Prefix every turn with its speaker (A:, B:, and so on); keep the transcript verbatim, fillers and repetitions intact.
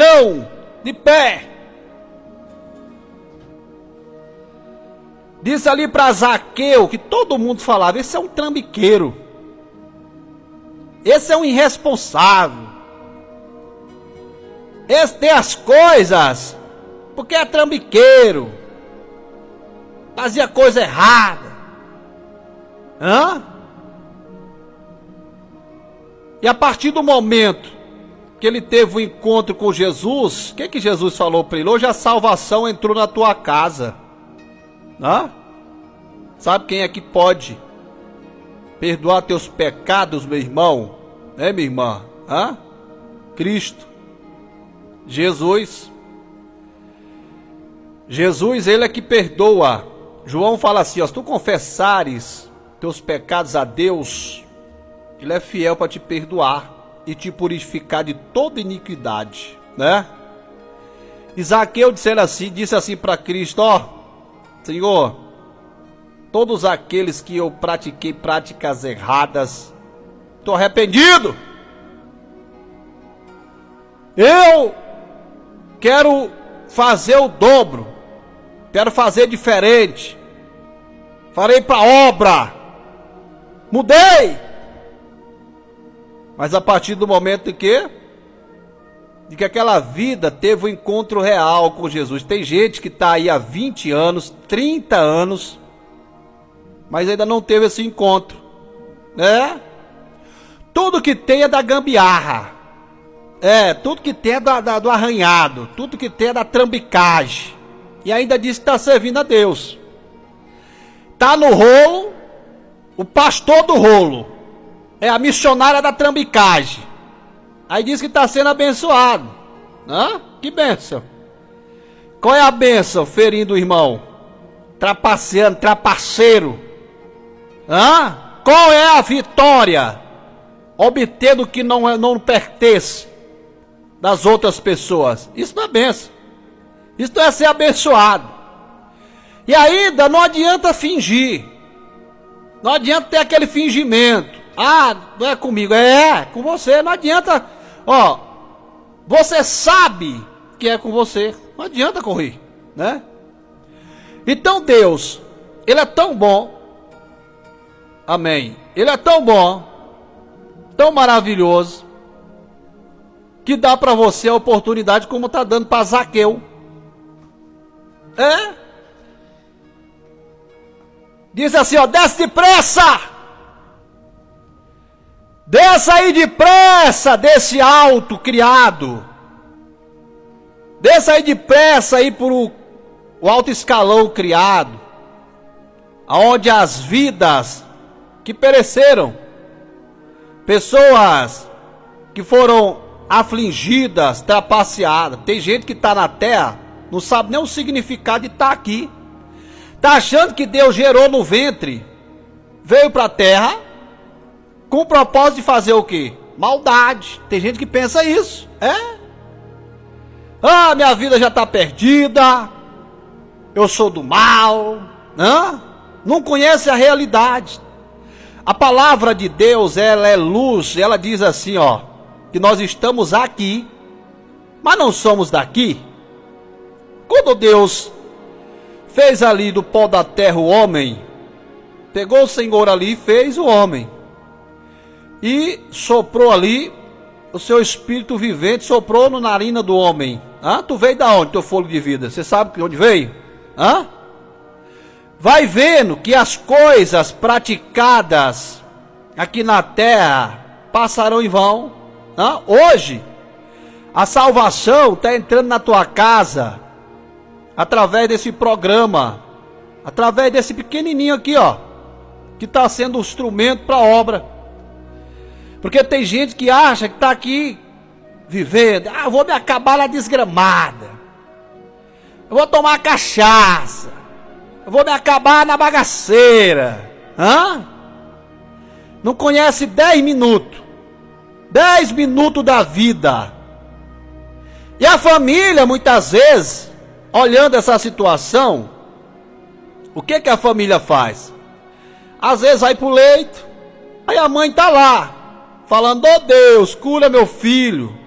A: chão, de pé. Disse ali para Zaqueu, que todo mundo falava, esse é um trambiqueiro. Esse é um irresponsável. Esse tem as coisas, porque é trambiqueiro. Fazia coisa errada. Hã? E a partir do momento que ele teve o um encontro com Jesus, o que que Jesus falou para ele? Hoje a salvação entrou na tua casa. Hã? Sabe quem é que pode perdoar teus pecados, meu irmão? É, minha irmã? Hã? Cristo. Jesus. Jesus, ele é que perdoa. João fala assim, ó, se tu confessares teus pecados a Deus, ele é fiel para te perdoar e te purificar de toda iniquidade, né? Zaqueu disse assim, disse assim para Cristo, ó, Senhor, todos aqueles que eu pratiquei práticas erradas, estou arrependido. Eu quero fazer o dobro, quero fazer diferente, farei para obra, mudei. Mas a partir do momento em que, de que aquela vida teve um encontro real com Jesus. Tem gente que está aí há vinte anos, trinta anos, mas ainda não teve esse encontro, né? Tudo que tem é da gambiarra, é, tudo que tem é da, da, do arranhado, tudo que tem é da trambicagem, e ainda diz que está servindo a Deus. Está no rolo, o pastor do rolo, é a missionária da trambicagem, aí diz que está sendo abençoado. Hã? Que bênção. Qual é a bênção? Ferindo o irmão, trapaceando, trapaceiro. Hã? Qual é a vitória? Obtendo o que não, é, não pertence das outras pessoas. Isso não é bênção. Isso não é ser abençoado. E ainda não adianta fingir. Não adianta ter aquele fingimento. Ah, não é comigo. É, com você. Não adianta. Ó, você sabe que é com você. Não adianta correr, né? Então Deus, Ele é tão bom. Amém. Ele é tão bom, tão maravilhoso, que dá para você a oportunidade como está dando para Zaqueu. É? Diz assim, ó, desce depressa! Desça aí depressa desse alto criado. Desça aí depressa aí por o, o alto escalão criado, aonde as vidas que pereceram, pessoas que foram afligidas, trapaceadas. Tem gente que está na terra, não sabe nem o significado de estar aqui. Está achando que Deus gerou no ventre, veio para a terra, com o propósito de fazer o quê? Maldade. Tem gente que pensa isso, é? Ah, minha vida já está perdida, eu sou do mal, não? Não conhece a realidade. A palavra de Deus, ela é luz, ela diz assim, ó, que nós estamos aqui, mas não somos daqui. Quando Deus fez ali do pó da terra o homem, pegou o Senhor ali e fez o homem, e soprou ali o seu espírito vivente, soprou na narina do homem. Ah, tu veio da onde, teu fôlego de vida? Você sabe de onde veio? Hã? Vai vendo que as coisas praticadas aqui na terra passarão em vão. Hã? Hoje, a salvação está entrando na tua casa, através desse programa, através desse pequenininho aqui, ó, que está sendo um instrumento para a obra. Porque tem gente que acha que está aqui vivendo, ah, eu vou me acabar na desgramada, eu vou tomar cachaça, eu vou me acabar na bagaceira. Hã? Não conhece dez minutos, dez minutos da vida. E a família, muitas vezes, olhando essa situação, o que que a família faz? Às vezes vai pro leito, aí a mãe tá lá, falando, ó Deus, cura meu filho.